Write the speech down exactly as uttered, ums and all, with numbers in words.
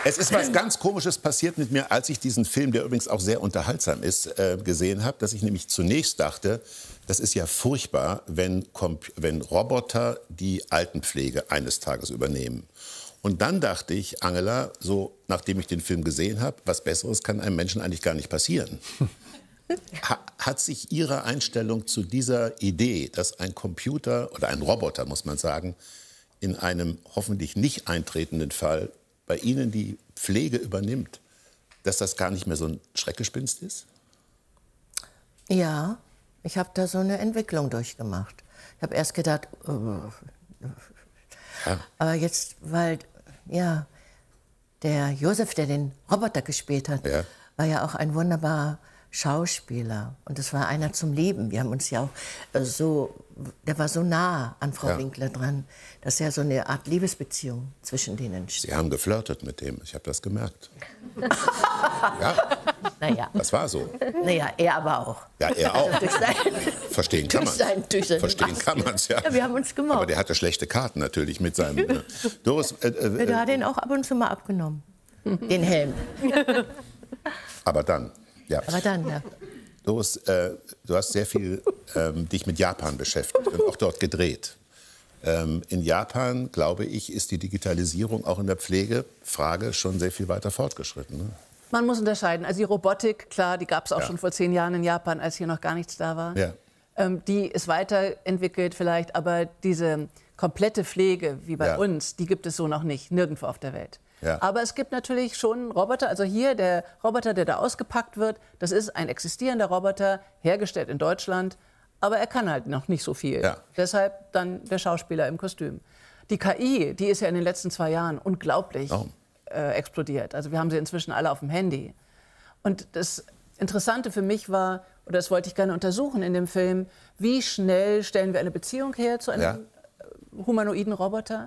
Es ist was ganz Komisches passiert mit mir, als ich diesen Film, der übrigens auch sehr unterhaltsam ist, äh, gesehen habe, dass ich nämlich zunächst dachte, das ist ja furchtbar, wenn, wenn Roboter die Altenpflege eines Tages übernehmen. Und dann dachte ich, Angela, so nachdem ich den Film gesehen habe, was Besseres kann einem Menschen eigentlich gar nicht passieren. Ha, hat sich Ihre Einstellung zu dieser Idee, dass ein Computer oder ein Roboter, muss man sagen, in einem hoffentlich nicht eintretenden Fall bei Ihnen die Pflege übernimmt, dass das gar nicht mehr so ein Schreckgespenst ist? Ja, ich habe da so eine Entwicklung durchgemacht. Ich habe erst gedacht, uh, ja. aber jetzt, weil, ja, der Josef, der den Roboter gespielt hat, ja. war ja auch ein wunderbarer Schauspieler. Und das war einer zum Leben. Wir haben uns ja auch äh, so, der war so nah an Frau ja. Winkler dran, dass ja so eine Art Liebesbeziehung zwischen denen steht. Sie haben geflirtet mit dem, ich habe das gemerkt. Ja, naja. das war so. Naja, er aber auch. Ja, er auch. Also durch sein, Verstehen kann man es. Verstehen kann man es, ja. Ja, wir haben uns gemocht. Aber der hatte schlechte Karten natürlich mit seinem... Äh, Doris, äh, äh, der hat ihn auch ab und zu mal abgenommen, den Helm. Aber dann... Ja. Aber dann, ja. Doris, äh, du hast sehr viel ähm, dich mit Japan beschäftigt und auch dort gedreht. Ähm, in Japan, glaube ich, ist die Digitalisierung auch in der Pflegefrage schon sehr viel weiter fortgeschritten. Ne? Man muss unterscheiden. Also die Robotik, klar, die gab es auch ja. schon vor zehn Jahren in Japan, als hier noch gar nichts da war. Ja. Ähm, die ist weiterentwickelt vielleicht, aber diese komplette Pflege wie bei ja. uns, die gibt es so noch nicht, nirgendwo auf der Welt. Ja. Aber es gibt natürlich schon Roboter, also hier der Roboter, der da ausgepackt wird, das ist ein existierender Roboter, hergestellt in Deutschland, aber er kann halt noch nicht so viel. Ja. Deshalb dann der Schauspieler im Kostüm. Die K I, die ist ja in den letzten zwei Jahren unglaublich oh. äh, explodiert. Also wir haben sie inzwischen alle auf dem Handy. Und das Interessante für mich war, oder das wollte ich gerne untersuchen in dem Film, wie schnell stellen wir eine Beziehung her zu einem ja. humanoiden Roboter?